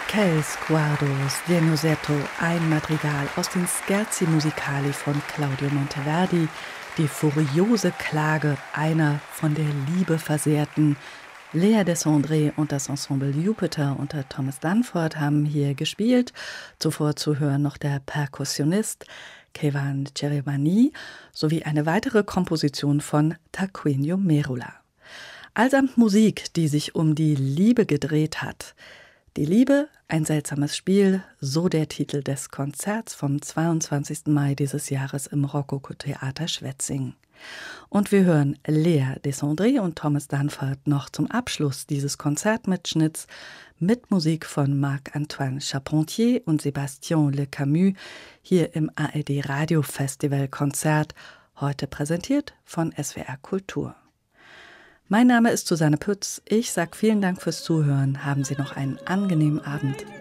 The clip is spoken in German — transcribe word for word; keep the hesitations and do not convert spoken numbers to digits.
Che sguardo sdegnosetto, ein Madrigal aus den Scherzi musicali von Claudio Monteverdi, die furiose Klage einer von der Liebe versehrten. Lea Desandré und das Ensemble Jupiter unter Thomas Dunford haben hier gespielt. Zuvor zu hören noch der Perkussionist Kevan Cherevani sowie eine weitere Komposition von Tarquinio Merula. Allsamt Musik, die sich um die Liebe gedreht hat. Die Liebe, ein seltsames Spiel, so der Titel des Konzerts vom zweiundzwanzigsten Mai dieses Jahres im Rokoko-Theater Schwetzingen. Und wir hören Lea Desandré und Thomas Dunford noch zum Abschluss dieses Konzertmitschnitts mit Musik von Marc-Antoine Charpentier und Sébastien Le Camus hier im A R D Radio Festival Konzert, heute präsentiert von S W R Kultur. Mein Name ist Susanne Pütz. Ich sage vielen Dank fürs Zuhören. Haben Sie noch einen angenehmen Abend.